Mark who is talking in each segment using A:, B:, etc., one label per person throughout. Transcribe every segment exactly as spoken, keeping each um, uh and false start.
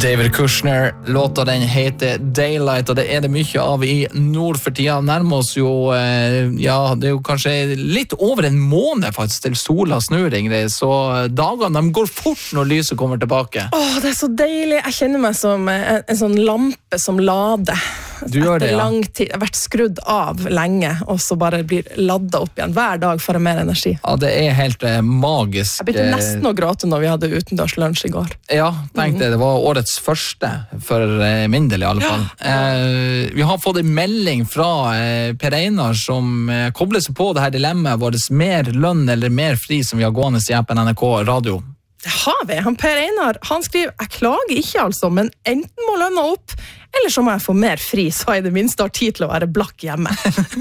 A: David Kushner, låta den heter Daylight, og det er det mye av i nord for tida. Nærmer oss jo, ja, det er jo kanskje litt over en måned faktisk til sola snur, Ingrid, så dagene de går fort når lyset kommer tilbake.
B: Åh, det er så deilig. Jeg kjenner meg som en, en sånn lampe som lader.
A: Du gjør det, ja.
B: Lang tid. Jeg har vært skrudd av lenge, og så bare blir laddet opp igjen. Hver dag får jeg mer energi.
A: Ja, det er helt eh, magisk.
B: Jeg begynte nesten å gråte når vi hadde utendørs lunsj i går.
A: Ja, tenk det. Det var årets første, for eh, min del i alle fall. Ja. Eh, vi har fått en melding fra eh, Per Einar som eh, kobler seg på det her dilemmaet vårt, mer lønn eller mer fri som vi har gående i appen N R K Radio.
B: Det har vi. Han Per Einar, han skriver, jeg klager ikke altså, men enten må lønna opp, eller så må jeg få mer fri, så jeg i det minste har tid til å være blakk hjemme.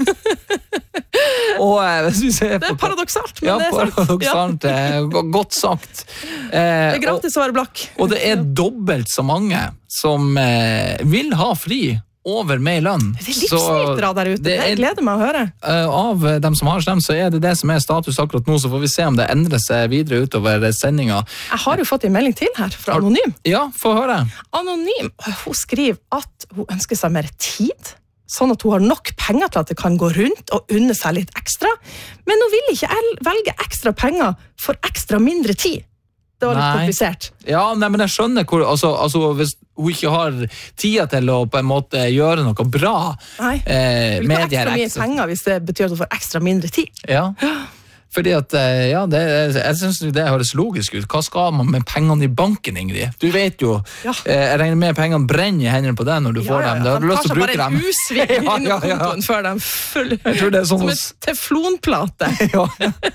A: Og, jeg jeg
B: det er paradoksalt, men
A: ja,
B: det er sant.
A: Paradoksalt, ja. Godt sagt.
B: Eh, det er gratis og, å være blakk.
A: Og det er dobbelt så mange som eh, vil ha fri over med lønn.
B: Det er livsnytere der ute, det jeg gleder meg å høre.
A: Av dem som har stemt, så er det det som er status akkurat nå, så får vi se om det endrer seg videre utover sendinga.
B: Jeg har jo fått en melding til her, fra Anonym.
A: Ja, få høre.
B: Anonym, hun skriver at hun ønsker seg mer tid, sånn at hun har nok penger til at det kan gå rundt og unne seg litt ekstra, men hun vil ikke velge ekstra penger for ekstra mindre tid. Det var litt nei. Komplisert.
A: Ja, nei, men jeg skjønner hvor, altså, altså hvis hun ikke har tida til å på en måte gjøre noe bra
B: nei,
A: eh,
B: hun vil ikke ha ekstra mye penger hvis det betyr at hun får ekstra mindre tid.
A: Ja, fordi at, ja, det, jeg synes det høres logisk ut. Hva skal man med pengene i banken, Ingrid? Du vet jo, ja. Jeg regner med pengene brenner i hendene på deg når du ja, får dem. Da har du lyst til å bruke dem.
B: Kanskje bare en husving ja, ja, ja. Før dem full,
A: jeg tror det er sånn
B: som et teflonplate.
A: ja.